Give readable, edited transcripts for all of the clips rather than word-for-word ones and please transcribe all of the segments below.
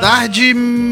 tarde,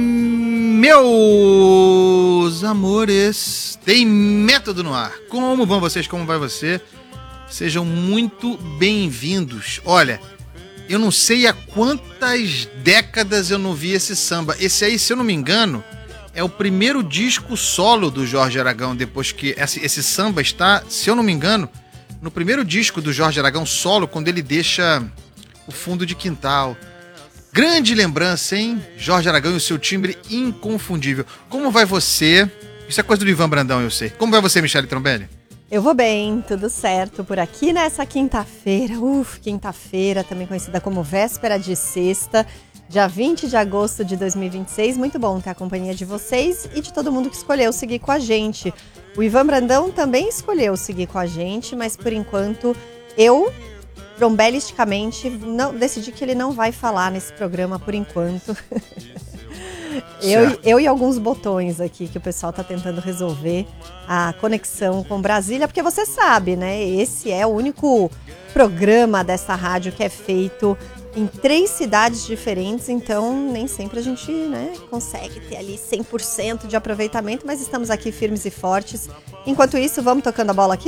meus amores. Tem Método no ar. Como vão vocês? Como vai você? Sejam muito bem-vindos. Olha, eu não sei há quantas décadas eu não vi esse samba. Esse aí, se eu não me engano, é o primeiro disco solo do Jorge Aragão, depois que esse samba está, se eu não me engano, no primeiro disco do Jorge Aragão solo, quando ele deixa o fundo de quintal. Grande lembrança, hein? Jorge Aragão e o seu timbre inconfundível. Como vai você? Isso é coisa do Ivan Brandão, eu sei. Como vai você, Michele Trombelli? Eu vou bem, tudo certo por aqui nessa quinta-feira. Quinta-feira, também conhecida como véspera de sexta, dia 20 de agosto de 2026. Muito bom ter a companhia de vocês e de todo mundo que escolheu seguir com a gente. O Ivan Brandão também escolheu seguir com a gente, mas por enquanto eu... trombelisticamente, decidi que ele não vai falar nesse programa por enquanto. eu e alguns botões aqui que o pessoal tá tentando resolver a conexão com Brasília, porque você sabe, né? Esse é o único programa dessa rádio que é feito em 3 cidades diferentes, então nem sempre a gente, né, consegue ter ali 100% de aproveitamento, mas estamos aqui firmes e fortes. Enquanto isso, vamos tocando a bola aqui?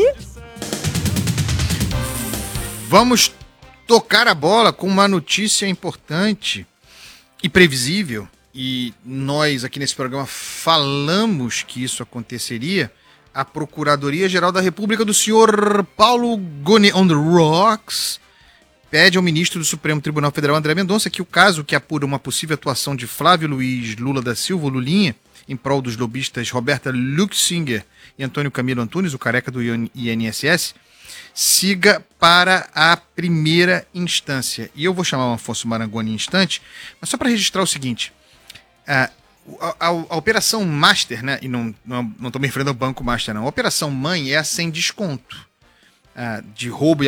Vamos tocar a bola com uma notícia importante e previsível. E nós aqui nesse programa falamos que isso aconteceria. A Procuradoria-Geral da República do senhor Paulo Gonet on the Rocks pede ao ministro do Supremo Tribunal Federal, André Mendonça, que o caso que apura uma possível atuação de Flávio Luiz Lula da Silva, Lulinha, em prol dos lobistas Roberta Luxinger e Antônio Camilo Antunes, o careca do INSS, siga para a primeira instância. E eu vou chamar o Afonso Marangoni em instante, mas só para registrar o seguinte, a Operação Master, né, e não estou me referindo ao Banco Master, não, a Operação Mãe é a sem desconto, de roubo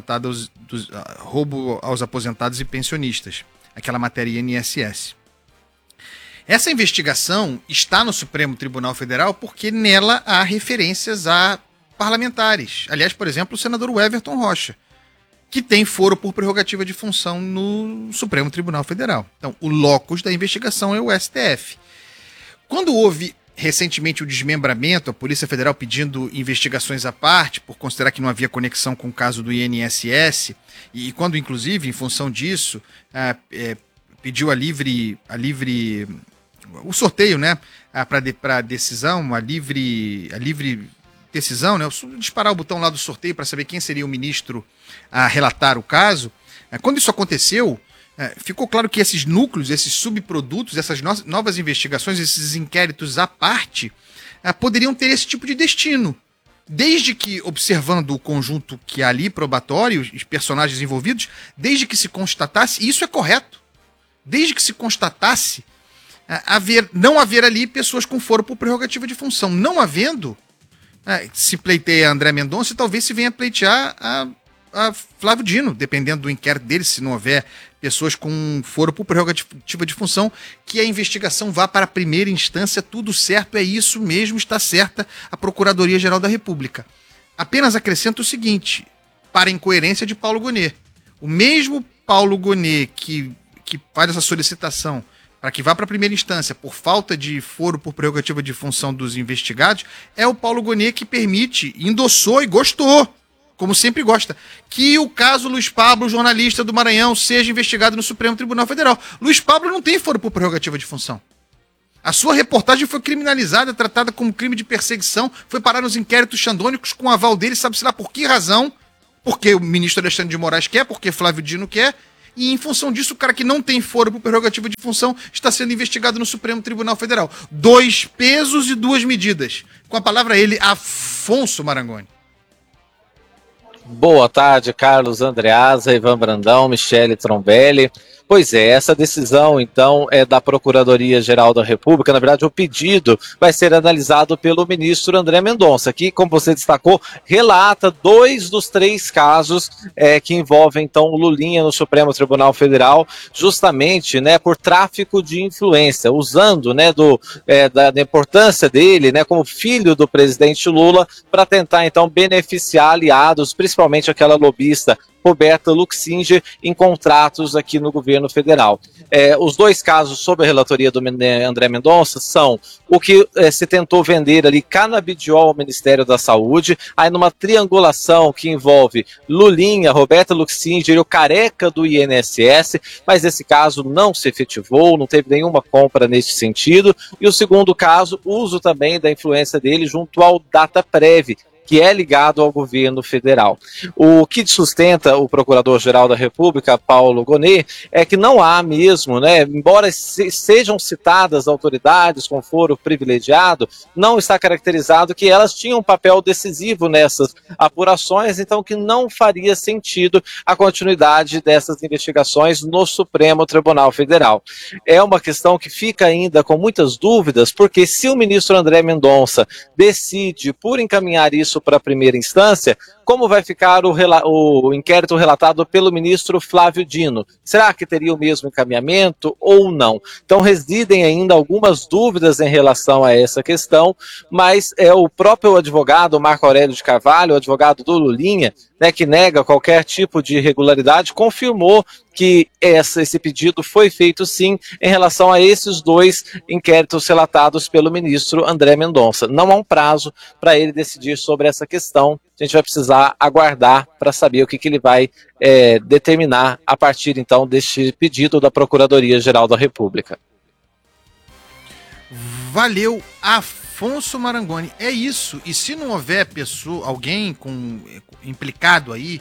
aos aposentados e pensionistas, aquela matéria INSS. Essa investigação está no Supremo Tribunal Federal porque nela há referências a parlamentares. Aliás, por exemplo, o senador Everton Rocha, que tem foro por prerrogativa de função no Supremo Tribunal Federal. Então, o locus da investigação é o STF. Quando houve recentemente o desmembramento, a Polícia Federal pedindo investigações à parte, por considerar que não havia conexão com o caso do INSS, e quando, inclusive, em função disso, pediu o sorteio, né, para decisão, a livre decisão, né, disparar o botão lá do sorteio para saber quem seria o ministro a relatar o caso. Quando isso aconteceu, ficou claro que esses núcleos, esses subprodutos, essas novas investigações, esses inquéritos à parte, poderiam ter esse tipo de destino. Desde que, observando o conjunto que há ali, probatório, os personagens envolvidos, desde que se constatasse, e isso é correto, desde que se constatasse não haver ali pessoas com foro por prerrogativa de função. Não havendo, se pleiteia André Mendonça, talvez se venha pleitear a Flávio Dino, dependendo do inquérito dele, se não houver pessoas com foro por prerrogativa de função, que a investigação vá para a primeira instância, tudo certo, é isso mesmo, está certa a Procuradoria-Geral da República. Apenas acrescento o seguinte, para a incoerência de Paulo Gonet. O mesmo Paulo Gonet que faz essa solicitação para que vá para a primeira instância por falta de foro por prerrogativa de função dos investigados, é o Paulo Gonet que permite, endossou e gostou, como sempre gosta, que o caso Luiz Pablo, jornalista do Maranhão, seja investigado no Supremo Tribunal Federal. Luiz Pablo não tem foro por prerrogativa de função. A sua reportagem foi criminalizada, tratada como crime de perseguição, foi parar nos inquéritos xandônicos com o aval dele, sabe-se lá por que razão, porque o ministro Alexandre de Moraes quer, porque Flávio Dino quer, e em função disso o cara que não tem foro por prerrogativa de função está sendo investigado no Supremo Tribunal Federal. 2 pesos e 2 medidas. Com a palavra ele, Afonso Marangoni. Boa tarde, Carlos Andreasa, Ivan Brandão, Michele Trombelli. Pois é, essa decisão, então, é da Procuradoria-Geral da República. Na verdade, o pedido vai ser analisado pelo ministro André Mendonça, que, como você destacou, relata 2 dos 3 casos que envolvem, então, o Lulinha no Supremo Tribunal Federal, justamente, né, por tráfico de influência, usando, né, da importância dele, né, como filho do presidente Lula, para tentar, então, beneficiar aliados, principalmente principalmente aquela lobista Roberta Luxinger, em contratos aqui no governo federal. Os dois casos sob a relatoria do André Mendonça são o que se tentou vender ali canabidiol ao Ministério da Saúde, aí numa triangulação que envolve Lulinha, Roberta Luxinger e o careca do INSS, mas esse caso não se efetivou, não teve nenhuma compra nesse sentido. E o segundo caso, uso também da influência dele junto ao Dataprev, que é ligado ao governo federal. O que sustenta o Procurador-Geral da República, Paulo Gonet, é que não há mesmo, embora sejam citadas autoridades com foro privilegiado, não está caracterizado que elas tinham um papel decisivo nessas apurações, então que não faria sentido a continuidade dessas investigações no Supremo Tribunal Federal. É uma questão que fica ainda com muitas dúvidas, porque se o ministro André Mendonça decide por encaminhar isso para a primeira instância, como vai ficar o inquérito relatado pelo ministro Flávio Dino? Será que teria o mesmo encaminhamento ou não? Então residem ainda algumas dúvidas em relação a essa questão, mas o próprio advogado Marco Aurélio de Carvalho, o advogado do Lulinha, que nega qualquer tipo de irregularidade, confirmou que esse pedido foi feito sim em relação a esses dois inquéritos relatados pelo ministro André Mendonça. Não há um prazo para ele decidir sobre essa questão. A gente vai precisar aguardar para saber o que ele vai determinar a partir então deste pedido da Procuradoria-Geral da República. Valeu, Afonso Marangoni. É isso. E se não houver alguém implicado aí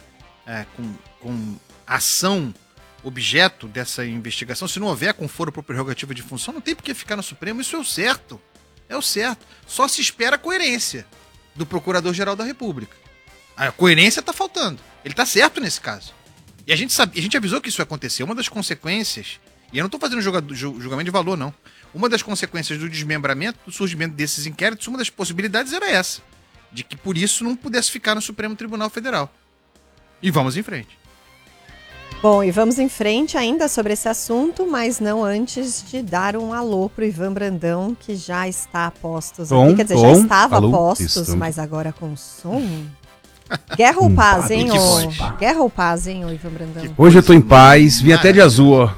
com ação objeto dessa investigação, se não houver com foro por prerrogativa de função, não tem por que ficar no Supremo. Isso é o certo. É o certo. Só se espera a coerência do Procurador-Geral da República. A coerência está faltando. Ele está certo nesse caso. E a gente avisou que isso ia acontecer. Uma das consequências, e eu não estou fazendo julgamento de valor, não. Uma das consequências do desmembramento, do surgimento desses inquéritos, uma das possibilidades era essa. De que por isso não pudesse ficar no Supremo Tribunal Federal. E vamos em frente. Bom, e vamos em frente ainda sobre esse assunto, mas não antes de dar um alô pro Ivan Brandão, que já está a postos aqui. Quer dizer, já estava a postos, mas agora com som. Guerra ou paz, hein, ô? Guerra ou paz, hein, ô Ivan Brandão? Hoje eu tô em paz, vim até de azul, ó.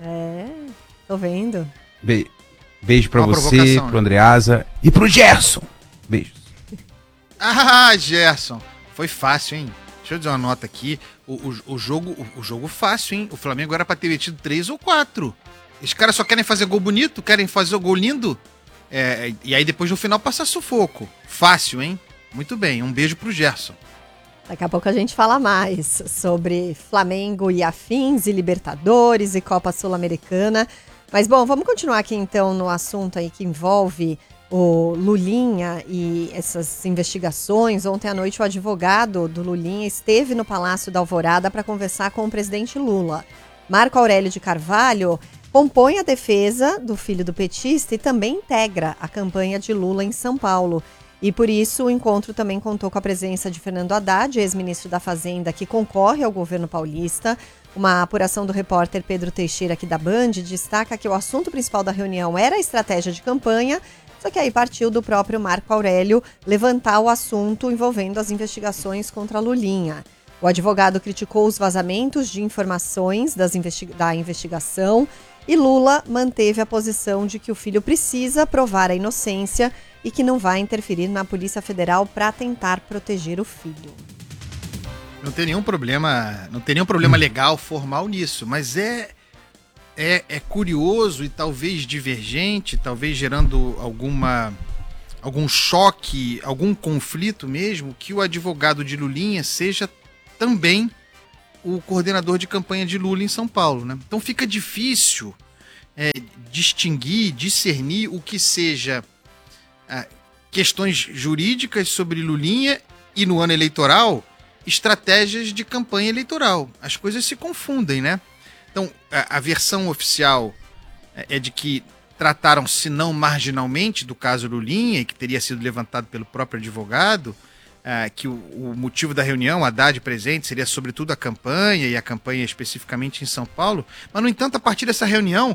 Tô vendo. Beijo pra você, pro Andreasa e pro Gerson. Beijos. Gerson. Foi fácil, hein? Deixa eu dizer uma nota aqui. O jogo fácil, hein? O Flamengo era pra ter metido 3 ou 4. Os caras só querem fazer gol bonito, querem fazer o gol lindo. E aí depois no final passa sufoco. Fácil, hein? Muito bem. Um beijo pro Gerson. Daqui a pouco a gente fala mais sobre Flamengo e afins, e Libertadores e Copa Sul-Americana. Mas, bom, vamos continuar aqui então no assunto aí que envolve o Lulinha e essas investigações. Ontem à noite o advogado do Lulinha esteve no Palácio da Alvorada para conversar com o presidente Lula. Marco Aurélio de Carvalho compõe a defesa do filho do petista e também integra a campanha de Lula em São Paulo. E por isso o encontro também contou com a presença de Fernando Haddad, ex-ministro da Fazenda, que concorre ao governo paulista. Uma apuração do repórter Pedro Teixeira aqui da Band destaca que o assunto principal da reunião era a estratégia de campanha, só que aí partiu do próprio Marco Aurélio levantar o assunto envolvendo as investigações contra Lulinha. O advogado criticou os vazamentos de informações da investigação e Lula manteve a posição de que o filho precisa provar a inocência e que não vai interferir na Polícia Federal para tentar proteger o filho. Não tem nenhum problema legal, formal nisso, mas é curioso e talvez divergente, talvez gerando algum choque, algum conflito mesmo, que o advogado de Lulinha seja também o coordenador de campanha de Lula em São Paulo, né? Então fica difícil discernir o que seja questões jurídicas sobre Lulinha e no ano eleitoral, estratégias de campanha eleitoral. As coisas se confundem, né? Então, a versão oficial é de que trataram-se não marginalmente do caso Lulinha, que teria sido levantado pelo próprio advogado, que o motivo da reunião, Haddad presente, seria sobretudo a campanha, e a campanha especificamente em São Paulo. Mas, no entanto, a partir dessa reunião,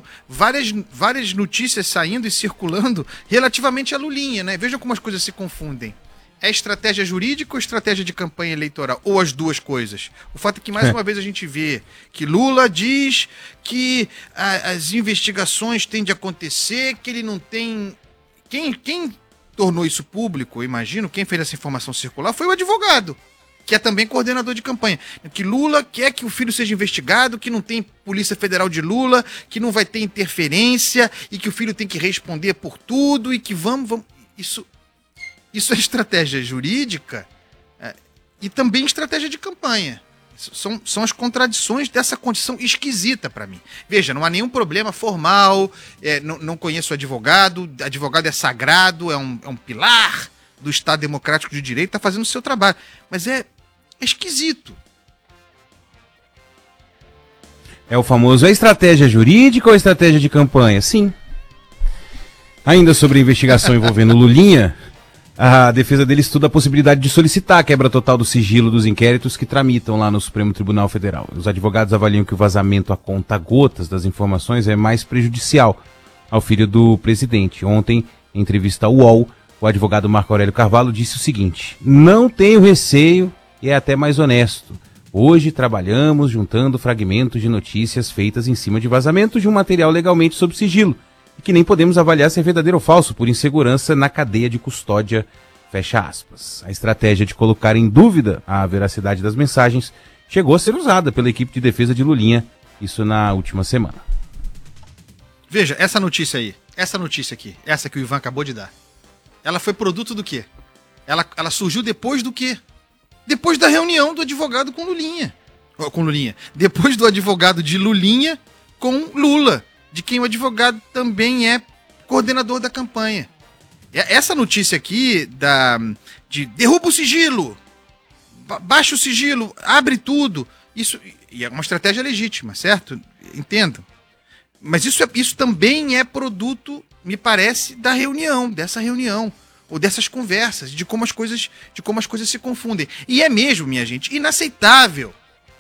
várias notícias saindo e circulando relativamente a Lulinha, né? Vejam como as coisas se confundem. É estratégia jurídica ou estratégia de campanha eleitoral? Ou as duas coisas? O fato é que, mais uma vez, a gente vê que Lula diz que as investigações têm de acontecer, que ele não tem... Quem tornou isso público, eu imagino, quem fez essa informação circular foi o advogado, que é também coordenador de campanha. Que Lula quer que o filho seja investigado, que não tem Polícia Federal de Lula, que não vai ter interferência e que o filho tem que responder por tudo e que vamos... Isso é estratégia jurídica e também estratégia de campanha. São as contradições dessa condição esquisita para mim. Veja, não há nenhum problema formal, não conheço o advogado é sagrado, é um pilar do Estado Democrático de Direito, está fazendo o seu trabalho. Mas é esquisito. É o famoso, é estratégia jurídica ou estratégia de campanha? Sim. Ainda sobre a investigação envolvendo Lulinha, a defesa dele estuda a possibilidade de solicitar a quebra total do sigilo dos inquéritos que tramitam lá no Supremo Tribunal Federal. Os advogados avaliam que o vazamento a conta-gotas das informações é mais prejudicial ao filho do presidente. Ontem, em entrevista ao UOL, o advogado Marco Aurélio Carvalho disse o seguinte: não tenho receio e é até mais honesto. Hoje trabalhamos juntando fragmentos de notícias feitas em cima de vazamentos de um material legalmente sob sigilo, e que nem podemos avaliar se é verdadeiro ou falso por insegurança na cadeia de custódia, fecha aspas. A estratégia de colocar em dúvida a veracidade das mensagens chegou a ser usada pela equipe de defesa de Lulinha, isso na última semana. Veja, essa notícia aqui, essa que o Ivan acabou de dar, ela foi produto do quê? Ela surgiu depois do quê? Depois da reunião do advogado com Lulinha. Depois do advogado de Lulinha com Lula, de quem o advogado também é coordenador da campanha. Essa notícia aqui de derruba o sigilo, baixa o sigilo, abre tudo, isso e é uma estratégia legítima, certo? Entendam. Mas isso também é produto, me parece, dessa reunião, ou dessas conversas, de como as coisas se confundem. E é mesmo, minha gente, inaceitável.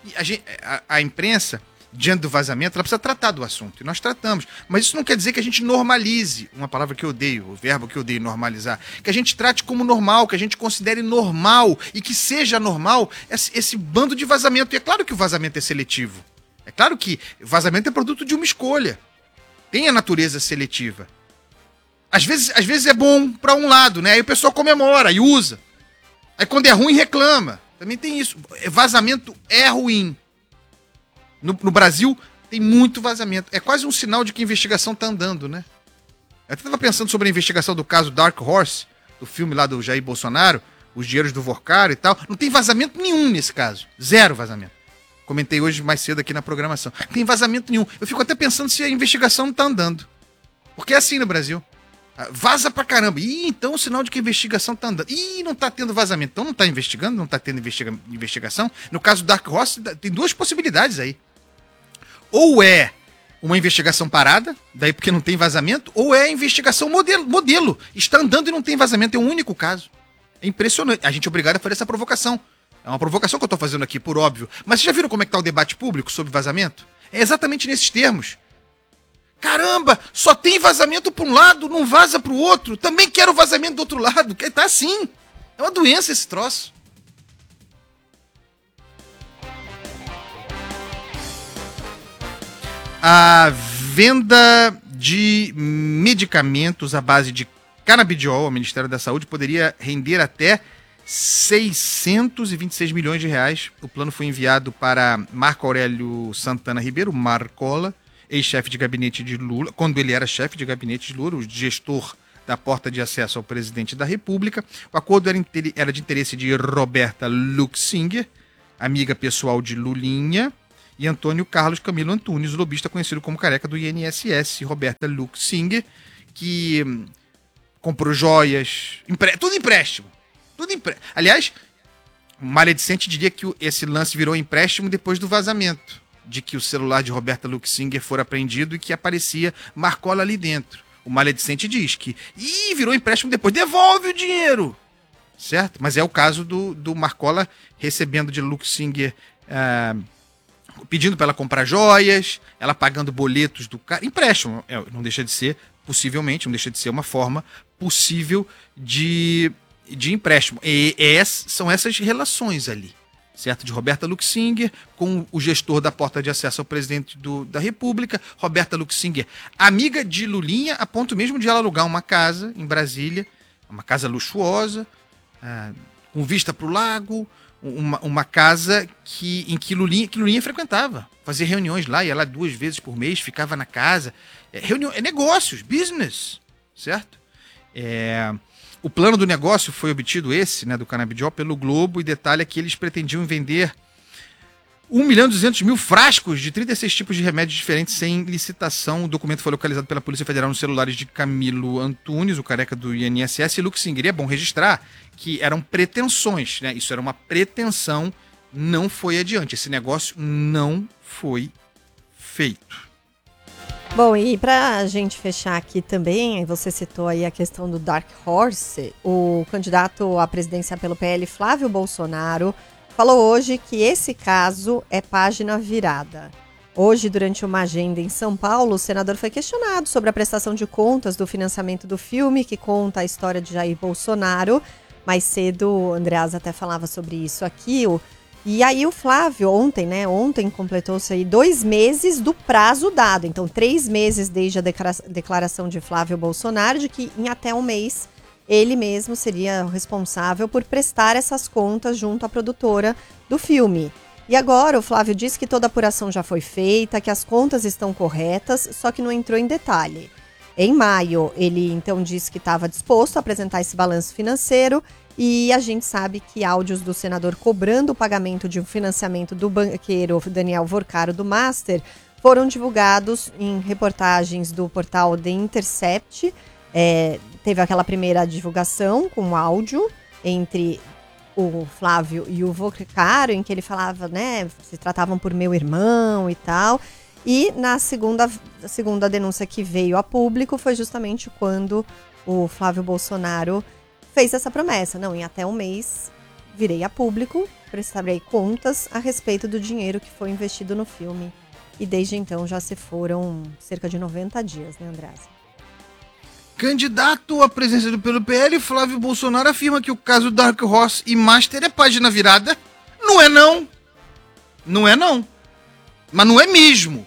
A imprensa, diante do vazamento, ela precisa tratar do assunto, e nós tratamos. Mas isso não quer dizer que a gente normalize, uma palavra que eu odeio, o verbo que eu odeio, normalizar, que a gente trate como normal, que a gente considere normal, e que seja normal esse bando de vazamento. E é claro que o vazamento é seletivo. É claro que vazamento é produto de uma escolha. Tem a natureza seletiva. Às vezes é bom para um lado, né? Aí o pessoal comemora e usa. Aí quando é ruim, reclama. Também tem isso. Vazamento é ruim. No Brasil, tem muito vazamento. É quase um sinal de que a investigação tá andando, né? Eu até estava pensando sobre a investigação do caso Dark Horse, do filme lá do Jair Bolsonaro, os dinheiros do Vorcaro e tal. Não tem vazamento nenhum nesse caso. Zero vazamento. Comentei hoje mais cedo aqui na programação. Não tem vazamento nenhum. Eu fico até pensando se a investigação não tá andando. Porque é assim no Brasil. Vaza pra caramba. Ih, então o sinal de que a investigação tá andando. Ih, não tá tendo vazamento. Então não tá investigando, não tá tendo investigação. No caso do Dark Horse, tem duas possibilidades aí. Ou é uma investigação parada, daí porque não tem vazamento, ou é a investigação modelo. Está andando e não tem vazamento. É um único caso. É impressionante. A gente é obrigado a fazer essa provocação. É uma provocação que eu tô fazendo aqui, por óbvio. Mas vocês já viram como é que tá o debate público sobre vazamento? É exatamente nesses termos. Caramba, só tem vazamento para um lado, não vaza para o outro. Também quero vazamento do outro lado. Tá assim. É uma doença esse troço. A venda de medicamentos à base de canabidiol ao Ministério da Saúde poderia render até 626 milhões de reais. O plano foi enviado para Marco Aurélio Santana Ribeiro, Marcola, ex-chefe de gabinete de Lula, quando ele era chefe de gabinete de Lula, o gestor da porta de acesso ao presidente da República. O acordo era de interesse de Roberta Luxinger, amiga pessoal de Lulinha, e Antônio Carlos Camilo Antunes, lobista conhecido como careca do INSS. Roberta Luxinger, que comprou joias, tudo empréstimo. Aliás, o maledicente diria que esse lance virou empréstimo depois do vazamento, de que o celular de Roberta Luxinger fora apreendido e que aparecia Marcola ali dentro. O maledicente diz que virou empréstimo depois, devolve o dinheiro, certo? Mas é o caso do Marcola recebendo de Luxinger, pedindo para ela comprar joias, ela pagando boletos do cara, empréstimo, não deixa de ser, possivelmente, não deixa de ser uma forma possível de de empréstimo. São essas relações ali, certo? De Roberta Luxinger com o gestor da porta de acesso ao presidente da República. Roberta Luxinger, amiga de Lulinha, a ponto mesmo de ela alugar uma casa em Brasília, uma casa luxuosa, com vista para o lago, uma casa em que Lulinha frequentava, fazia reuniões lá, ia lá 2 vezes por mês, ficava na casa. Negócios, business, certo? O plano do negócio foi obtido do canabidiol pelo Globo, e detalha que eles pretendiam vender 1.200.000 frascos de 36 tipos de remédios diferentes sem licitação. O documento foi localizado pela Polícia Federal nos celulares de Camilo Antunes, o careca do INSS, e Luxinger. E é bom registrar que eram pretensões, né? Isso era uma pretensão, não foi adiante. Esse negócio não foi feito. Bom, e pra gente fechar aqui também, você citou aí a questão do Dark Horse, o candidato à presidência pelo PL, Flávio Bolsonaro, falou hoje que esse caso é página virada. Hoje, durante uma agenda em São Paulo, o senador foi questionado sobre a prestação de contas do financiamento do filme que conta a história de Jair Bolsonaro. Mais cedo, o Andreasa até falava sobre isso aqui. E aí o Flávio, ontem completou-se aí 2 meses do prazo dado. Então, 3 meses desde a declaração de Flávio Bolsonaro de que em até um mês ele mesmo seria responsável por prestar essas contas junto à produtora do filme. E agora o Flávio disse que toda a apuração já foi feita, que as contas estão corretas, só que não entrou em detalhe. Em maio, ele então disse que estava disposto a apresentar esse balanço financeiro, e a gente sabe que áudios do senador cobrando o pagamento de um financiamento do banqueiro Daniel Vorcaro do Master foram divulgados em reportagens do portal The Intercept. Teve aquela primeira divulgação com áudio entre o Flávio e o Vorcaro, em que ele falava, se tratavam por meu irmão e tal. E na segunda denúncia que veio a público foi justamente quando o Flávio Bolsonaro fez essa promessa. Não, em até um mês virei a público, prestarei contas a respeito do dinheiro que foi investido no filme. E desde então já se foram cerca de 90 dias, né, Andreasa? Candidato à presidência pelo PL, Flávio Bolsonaro afirma que o caso Dark Horse e Master é página virada. Não é não. Não é não. Mas não é mesmo.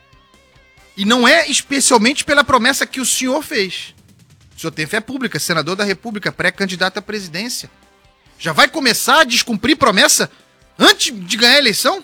E não é especialmente pela promessa que o senhor fez. O senhor tem fé pública, senador da República, pré-candidato à presidência. Já vai começar a descumprir promessa antes de ganhar a eleição?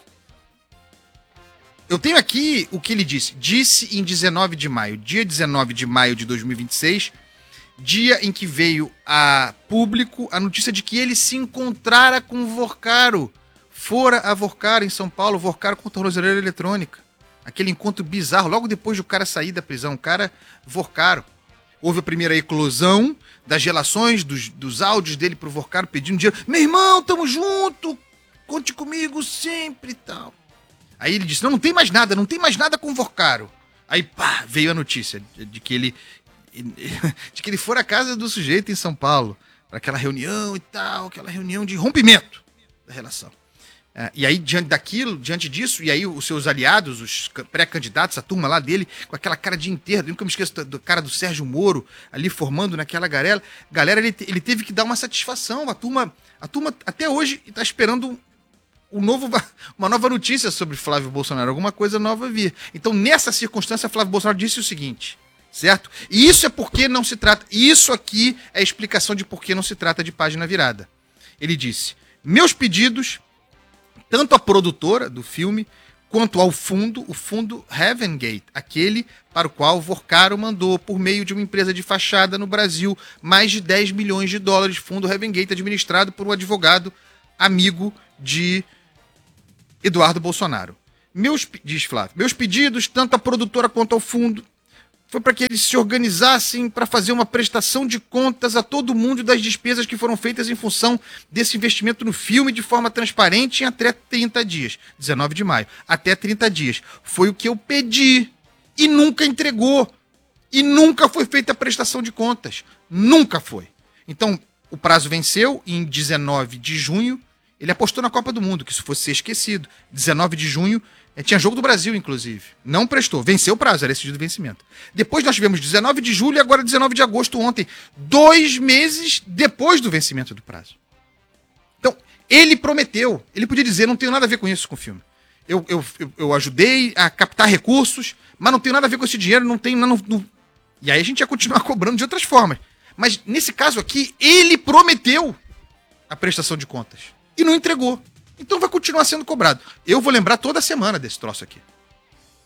Eu tenho aqui o que ele disse. Disse em 19 de maio, dia 19 de maio de 2026, dia em que veio a público a notícia de que ele se encontrara com o Vorcaro. Fora a Vorcaro em São Paulo, Vorcaro com tornozeleira eletrônica. Aquele encontro bizarro, logo depois do cara sair da prisão, o cara Vorcaro. Houve a primeira eclosão das relações, dos áudios dele pro Vorcaro pedindo dinheiro. Meu irmão, tamo junto, conte comigo sempre e tal. Aí ele disse, não tem mais nada com o Vorcaro. Aí, pá, veio a notícia de que ele for à casa do sujeito em São Paulo, para aquela reunião e tal, aquela reunião de rompimento da relação. E aí, diante disso, e aí os seus aliados, os pré-candidatos, a turma lá dele, com aquela cara de enterro, nunca me esqueço do cara do Sérgio Moro, ali formando naquela galera, ele teve que dar uma satisfação. A turma até hoje está esperando uma nova notícia sobre Flávio Bolsonaro, alguma coisa nova vir. Então, nessa circunstância, Flávio Bolsonaro disse o seguinte, certo? E isso é porque não se trata, isso aqui é a explicação de por que não se trata de página virada. Ele disse, meus pedidos, tanto à produtora do filme, quanto ao fundo, o fundo Heaven Gate, aquele para o qual Vorcaro mandou, por meio de uma empresa de fachada no Brasil, mais de 10 milhões de dólares, fundo Heaven Gate, administrado por um advogado amigo de Eduardo Bolsonaro. Diz Flávio, meus pedidos, tanto à produtora quanto ao fundo, foi para que eles se organizassem para fazer uma prestação de contas a todo mundo das despesas que foram feitas em função desse investimento no filme de forma transparente em até 30 dias. 19 de maio. Até 30 dias. Foi o que eu pedi e nunca entregou. E nunca foi feita a prestação de contas. Nunca foi. Então, o prazo venceu em 19 de junho Ele apostou na Copa do Mundo, que isso fosse ser esquecido. 19 de junho, tinha jogo do Brasil, inclusive. Não prestou. Venceu o prazo, era esse dia do vencimento. Depois nós tivemos 19 de julho e agora 19 de agosto ontem. 2 meses depois do vencimento do prazo. Então, ele prometeu. Ele podia dizer, não tenho nada a ver com isso, com o filme. Eu ajudei a captar recursos, mas não tenho nada a ver com esse dinheiro, não tenho... E aí a gente ia continuar cobrando de outras formas. Mas, nesse caso aqui, ele prometeu a prestação de contas. E não entregou. Então vai continuar sendo cobrado. Eu vou lembrar toda semana desse troço aqui.